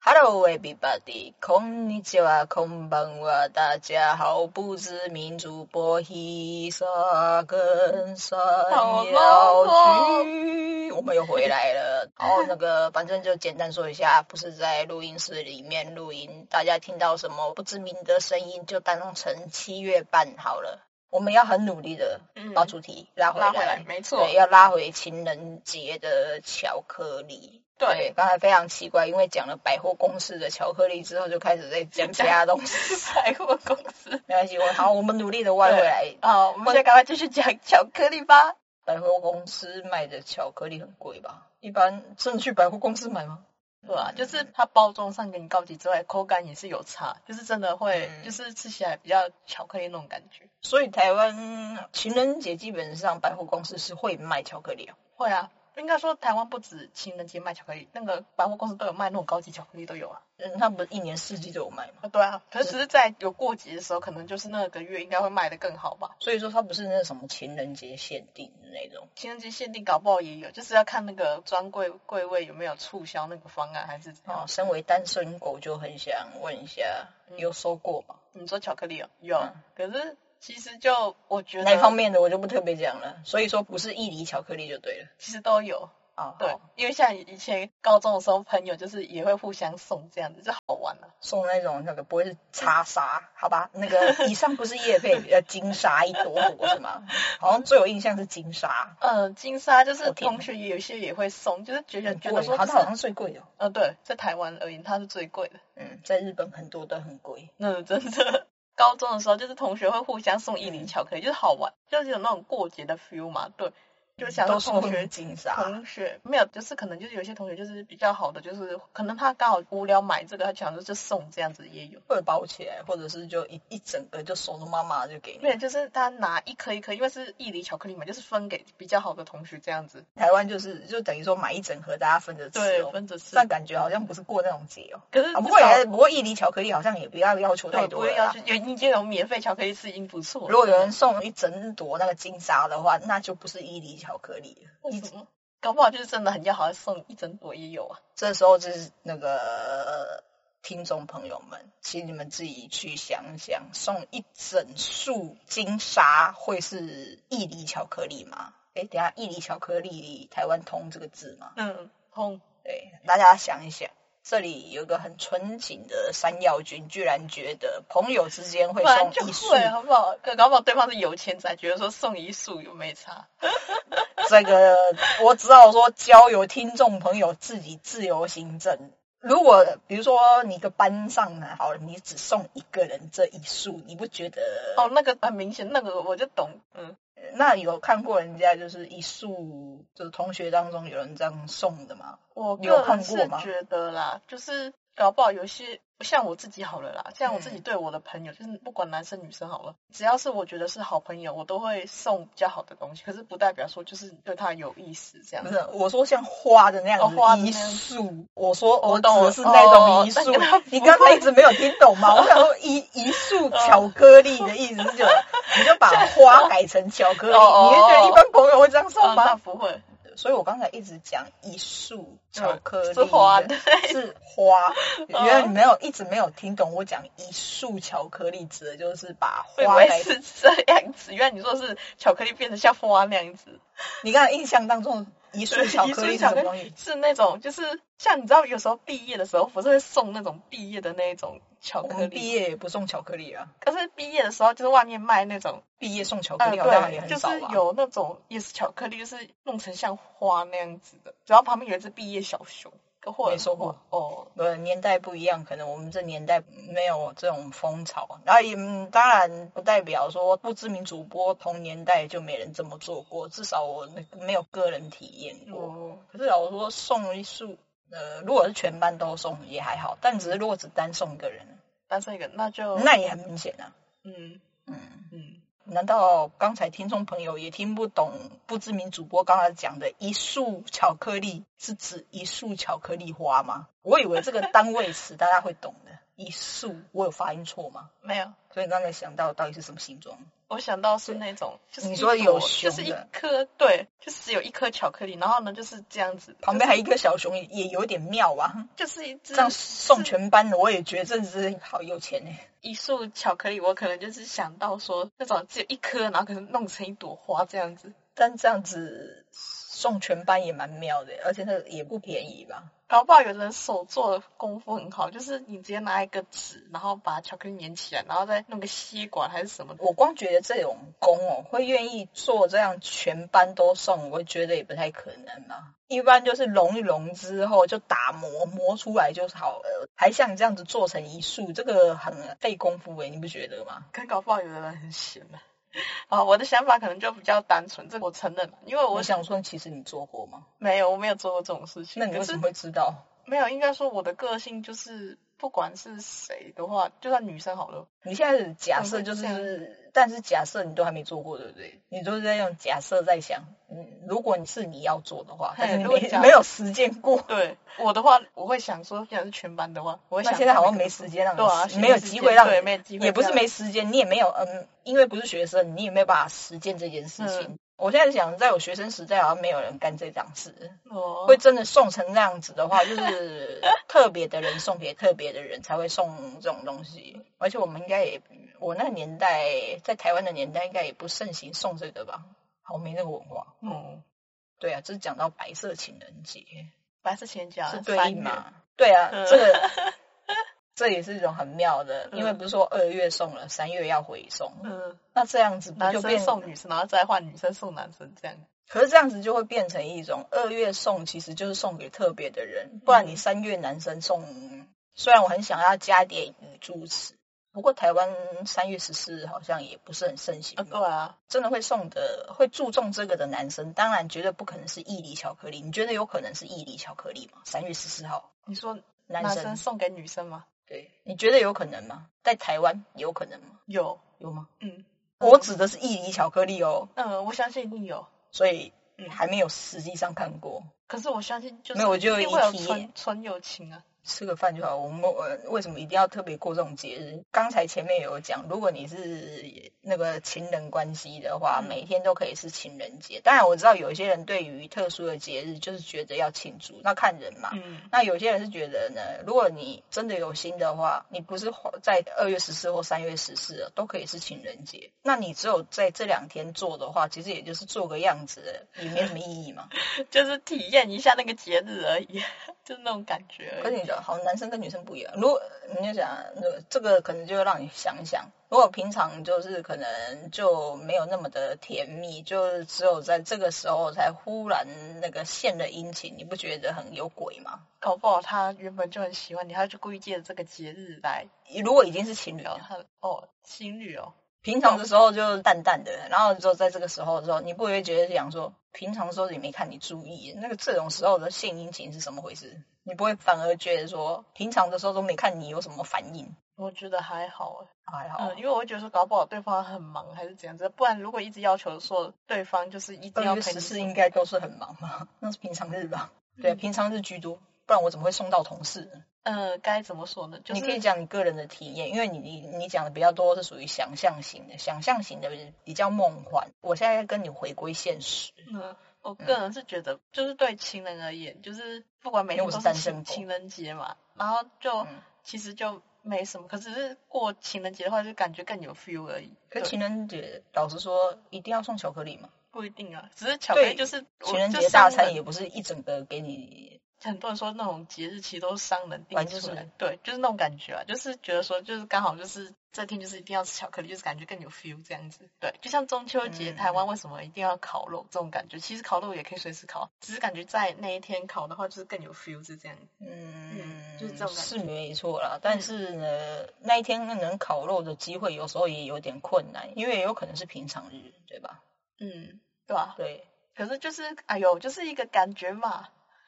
Hello everybody， こんにちは、こんばんは，大家好，不知名主播披萨跟山药居，我们又回来了。然后反正就简单说一下，不是在录音室里面录音，大家听到什么不知名的声音，就当成7月半好了。我们要很努力的把主题拉回来， 没错， 对，要拉回情人节的巧克力。对，刚才非常奇怪，因为讲了百货公司的巧克力之后，就开始在讲其他东西。 百货公司没关系，好，我们努力的歪回来。 我们现在赶快继续讲巧克力吧。 百货公司卖的巧克力很贵吧？一般真的去百货公司买吗？ 对啊，就是它包装上给你高级之外，口感也是有差，就是真的会，就是吃起来比较巧克力那种感觉。 所以台湾情人节基本上百货公司是会卖巧克力啊？ 会啊。应该说台湾不止情人节卖巧克力，那个百货公司都有卖那种高级巧克力都有啊。 它不是一年四季都有卖吗？ 对啊，可是只是在有过节的时候，可能就是那个月应该会卖得更好吧。 所以说它不是那什么情人节限定的那种。 情人节限定搞不好也有，就是要看那个专柜位有没有促销那个方案还是怎样。 身为单身狗就很想问一下，有收过吗？ 你说巧克力有，可是其实就我觉得哪方面的我就不特别讲了，所以说不是义理巧克力就对了。 其实都有对，因为像以前高中的时候，朋友就是也会互相送这样子，就好玩啊。 送那种不会是叉沙，好吧？以上不是业配，金沙一朵朵是吗？好像最有印象是金沙。 金沙就是同学有些也会送，就是觉得说它好像最贵的。 对，在台湾而言它是最贵的。 在日本很多都很贵。 真的。高中的时候就是同学会互相送一零巧克力，就是好玩，就是有那种过节的 feel 嘛，对。就是想说同学没有，就是可能就是有些同学就是比较好的，就是可能他刚好无聊买这个，他想说就送这样子也有， 会包起来，或者是就一整个就手都麻麻就给你。 没有，就是他拿一颗一颗，因为是义理巧克力嘛，就是分给比较好的同学这样子。 台湾就等于说买一整盒，大家分着吃。 对，分着吃。 但感觉好像不是过那种节哦。 可是不过义理巧克力好像也不要要求太多了。 不要求，你就有免费巧克力吃已经不错。 如果有人送一整朵那个金沙的话，那就不是义理巧克力了。 为什么？搞不好就是真的很要好，送一整朵也有啊。 这时候就是听众朋友们，请你们自己去想想，送一整束金沙会是义理巧克力吗？等一下，义理巧克力台湾通这个字吗？ 通。 对，大家想一想。这里有一个很纯情的山药君，居然觉得朋友之间会送一束， 好不好？搞不好对方是有钱仔，觉得说送一束有没差。 这个我只好说交由听众朋友自己自由行政。如果比如说你个班上呢，好了，你只送一个人这一束，你不觉得？ 那个很明显，那个我就懂。 那有看过人家就是一束，就是同学当中有人这样送的吗？ 我有看过吗？ 是觉得啦，就是搞不好有些像我自己好了啦，像我自己对我的朋友，就是不管男生女生好了，只要是我觉得是好朋友，我都会送比较好的东西。可是不代表说就是对他有意思这样子。 不是，我说像花的那样子一束，我说我指的是那种一束。你刚才一直没有听懂吗？我想说一束巧克力的意思是就你就把花改成巧克力，你会觉得一般朋友会这样送吗？ 那不会。 所以我刚才一直讲一束巧克力是花的， 是花。原来你一直没有听懂我讲一束巧克力指的就是把花是这样子。原来你说是巧克力变成像花那样子。 你刚才印象当中一束巧克力是什么东西？ 是那种就是像你知道有时候毕业的时候不是会送那种毕业的那种巧克力？ 我们毕业也不送巧克力啊。 可是毕业的时候就是外面卖那种毕业送巧克力好像也很少吧？ 就是有那种也是巧克力，就是弄成像花那样子的，然后旁边有一只毕业小熊。 没收过年代不一样，可能我们这年代没有这种风潮。然后当然不代表说不知名主播同年代就没人这么做过，至少我没有个人体验过。可是老实说送一束，如果是全班都送也还好，但只是如果只单送一个人，那也很明显啊。难道刚才听众朋友也听不懂不知名主播刚才讲的一束巧克力是指一束巧克力花吗？我以为这个单位词大家会懂的。 一束，我有发音错吗？ 没有。 所以你刚才想到底是什么形状？ 我想到是那种，就是你说有熊的， 就是一颗，对，就是只有一颗巧克力，然后呢就是这样子， 旁边还一颗小熊，也有点妙吧？ 就是一只这样送全班的，我也觉得真是好有钱哎。 一束巧克力，我可能就是想到说那种只有一颗，然后可能弄成一朵花这样子。 但这样子送全班也蛮妙的，而且那也不便宜吧？ 搞不好有人手做的功夫很好，就是你直接拿一个纸，然后把巧克力粘起来，然后再弄个吸管还是什么。 我光觉得这种工会愿意做这样全班都送，我觉得也不太可能嘛。一般就是融一融之后就打磨出来就好了，还像你这样子做成一束，这个很费功夫你不觉得吗？ 可搞不好有的人很闲啊。我的想法可能就比较单纯，这我承认，因为我想说其实你做过吗？ 没有，我没有做过这种事情。 那你为什么会知道？ 没有，应该说我的个性就是不管是谁的话，就算女生好了。 你现在假设就是，但是假设你都还没做过，对不对？你都是在用假设在想，如果是你要做的话，但是你没有实践过。 对我的话，我会想说，既然是全班的话，我会想。 那现在好像没时间让你， 对啊， 没有机会让你， 没有机会， 也不是没时间，你也没有因为不是学生，你也没有办法实践这件事情。我现在想，在我学生时代，好像没有人干这档事。会真的送成那样子的话，就是特别的人送给特别的人才会送这种东西。而且我们应该也，我那个年代，在台湾的年代，应该也不盛行送这个吧？好，没那个文化。对啊，这是讲到白色情人节。 白色情人节是对应嘛？对啊，这也是一种很妙的，因为不是说2月送了，3月要回送。那这样子不就变男生送女生，然后再换女生送男生这样？ 可是这样子就会变成一种2月送，其实就是送给特别的人，不然你3月男生送，虽然我很想要加点语助词，不过台湾3月14日好像也不是很盛行。 对啊， 真的会送的，会注重这个的男生，当然绝对不可能是义理巧克力。你觉得有可能是义理巧克力吗？3月14号， 你说男生送给女生吗？ 对，你觉得有可能吗？在台湾有可能吗？ 有吗？我指的是义理巧克力哦。 我相信一定有， 所以还没有实际上看过。 可是我相信就是没有，我就一定会有纯友情啊。 吃个饭就好，我们为什么一定要特别过这种节日？刚才前面有讲，如果你是那个情人关系的话，每天都可以是情人节。当然我知道有一些人对于特殊的节日就是觉得要庆祝，那看人嘛。那有些人是觉得呢，如果你真的有心的话，你不是在2月14或3月14都可以是情人节。那你只有在这2天做的话，其实也就是做个样子，也没什么意义嘛。 就是体验一下那个节日而已，就是那种感觉而已。 可是你好，男生跟女生不一样。如果你就想，这个可能就让你想一想，如果平常就是可能就没有那么的甜蜜，就只有在这个时候才忽然那个献了殷勤，你不觉得很有鬼吗？ 搞不好他原本就很喜欢你，他就故意借着这个节日来。 如果已经是情侣了， 情侣平常的时候就淡淡的，然后就在这个时候的时候，你不会觉得想说，平常的时候也没看你注意，那个这种时候的献殷勤是什么回事？你不会反而觉得说，平常的时候都没看你有什么反应？ 我觉得还好还好， 因为我会觉得说搞不好对方很忙还是怎样子，不然如果一直要求说对方就是一定要陪你 ，2月14应该都是很忙嘛，那是平常日吧？对，平常日居多，不然我怎么会送到同事呢？ 该怎么说呢？就是你可以讲你个人的体验，因为你讲的比较多是属于想象型的，想象型的比较梦幻。我现在跟你回归现实。 我个人是觉得，就是对情人而言，就是不管每天都是情人节嘛，然后就其实就没什么，可是过情人节的话，就感觉更有 feel 而已。 可情人节，老实说，一定要送巧克力吗？ 不一定啊，只是巧克力就是情人节大餐，也不是一整个给你。 很多人说那种节日其实都是商人定出来，对，就是那种感觉啊，就是觉得说就是刚好就是这天就是一定要吃巧克力，就是感觉更有 feel 这样子。对，就像中秋节，台湾为什么一定要烤肉这种感觉？其实烤肉也可以随时烤，只是感觉在那一天烤的话，就是更有 feel 是这样。就是这种感觉。是没错啦，但是呢，那一天能烤肉的机会有时候也有点困难，因为也有可能是平常日，对吧？ 对吧？ 对。 可是就是就是一个感觉嘛。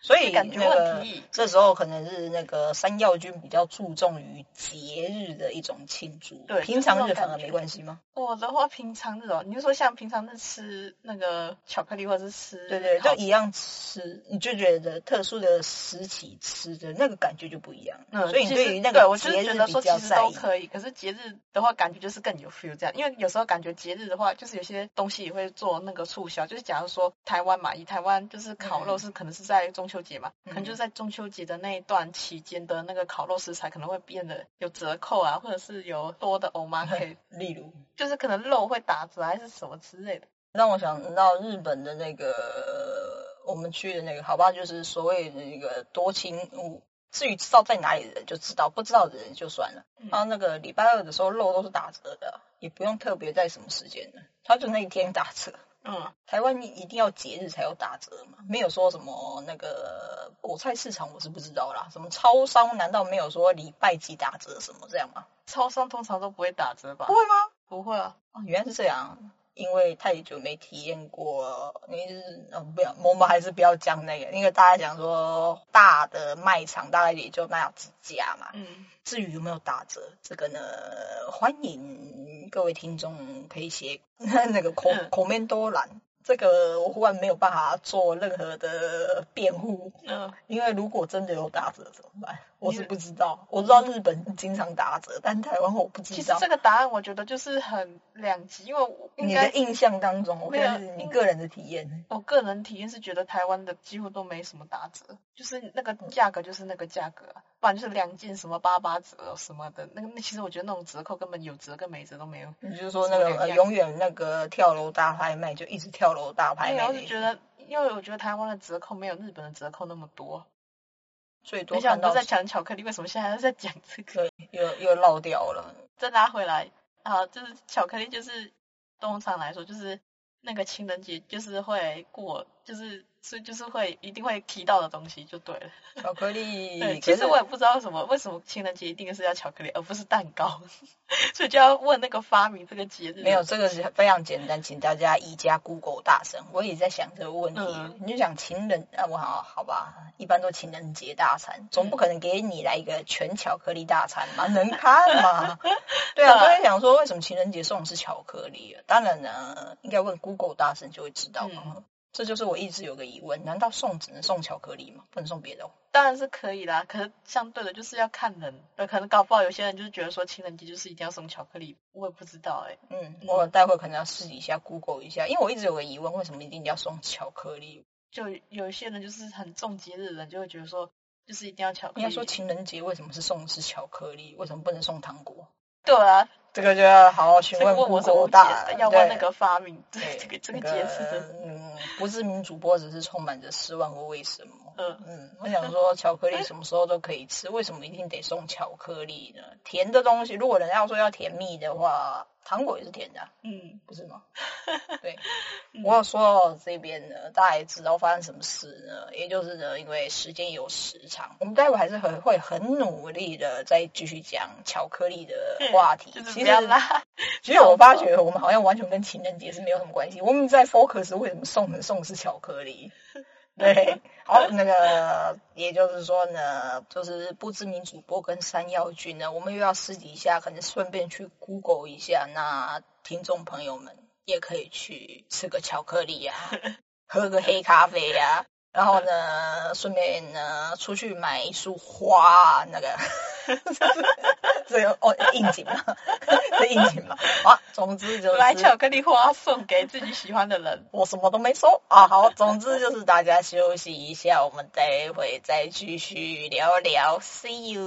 所以感觉问题这时候可能是那个山药君比较注重于节日的一种庆祝， 对， 平常日反而没关系吗？ 我的话，平常日你就说像平常日吃那个巧克力，或者是吃， 对，就一样吃，你就觉得特殊的时期吃的那个感觉就不一样。所以你对于那个节日比较在意。 都可以，可是节日的话，感觉就是更有 feel 这样，因为有时候感觉节日的话，就是有些东西也会做那个促销，就是假如说台湾嘛，以台湾就是烤肉是可能是在中秋节嘛，可能就是在中秋节的那一段期间的那个烤肉食材可能会变得有折扣啊，或者是有多的 omake， 例如就是可能肉会打折还是什么之类的。 让我想到日本的那个我们去的那个，好吧，就是所谓的那个多亲屋。至于知道在哪里的人就知道，不知道的人就算了。然后那个礼拜二的时候肉都是打折的，也不用特别在什么时间的，他就那一天打折。台湾一定要节日才有打折嘛，没有说什么那个果菜市场我是不知道啦，什么超商难道没有说礼拜几打折什么这样吗？ 超商通常都不会打折吧？ 不会吗？ 不会啊。 原来是这样。因为太久没体验过，你是不要，我们还是不要讲那个，因为大家讲说大的卖场大概也就那样几家嘛。至于有没有打折，这个呢，欢迎各位听众可以写那个口面多栏。这个我忽然没有办法做任何的辩护，因为如果真的有打折怎么办？我是不知道，我知道日本经常打折，但台湾我不知道。 其实这个答案我觉得就是很两极，因为你的印象当中，我觉得你个人的体验。 我个人体验是觉得台湾的几乎都没什么打折，就是那个价格就是那个价格，不然就是2件什么88折什么的，那其实我觉得那种折扣根本有折跟没折都没有。 你就是说那个永远那个跳楼大拍卖就一直跳楼大拍卖。 我是觉得，因为我觉得台湾的折扣没有日本的折扣那么多。 最多看到都在讲巧克力，为什么现在还在讲这个？ 对，又落掉了。 再拉回来啊，就是巧克力，就是通常来说，就是那个情人节就是会过，就是会一定会提到的东西就对了。 巧克力。 对，其实我也不知道为什么情人节一定是要巧克力，而不是蛋糕，所以就要问那个发明这个节日。 没有，这个是非常简单，请大家移加 Google 大神。我也在想这个问题，你就想情人我好吧，一般都情人节大餐，总不可能给你来一个全巧克力大餐嘛，能看吗？对啊，所以想说为什么情人节送的是巧克力？当然呢，应该问 Google 大神就会知道嘛。这就是我一直有个疑问，难道只能送巧克力吗？不能送别的？ 当然是可以啦，可是相对的就是要看人，可能搞不好有些人就是觉得说情人节就是一定要送巧克力，我也不知道我待会可能要试一下 Google 一下，因为我一直有个疑问，为什么一定要送巧克力？ 就有一些人就是很重节日的人就会觉得说就是一定要巧克力。 应该说情人节为什么是送的是巧克力？为什么不能送糖果？ 对啊， 这个就要好好询问 Google 大要问那个发明这个节日。 不是民主播，只是充满着失望和为什么。我想说巧克力什么时候都可以吃，为什么一定得送巧克力呢？甜的东西，如果人家要说要甜蜜的话，糖果也是甜的，不是吗？对，我要说到这边呢，大家也知道发生什么事呢？也就是呢，因为时间有时长，我们待会还是会很努力的再继续讲巧克力的话题。其实我发觉我们好像完全跟情人节是没有什么关系，我们在 focus 为什么送的是巧克力。对，好，那个也就是说呢，就是不知名主播跟山药君呢，我们又要私底下可能顺便去 Google 一下，那听众朋友们也可以去吃个巧克力啊，喝个黑咖啡啊，然后呢，顺便呢出去买一束花，那个这个应景嘛，这应景嘛。好，总之就是买巧克力花送给自己喜欢的人。 我什么都没说啊。好，总之就是大家休息一下，我们待会再继续聊聊。See you。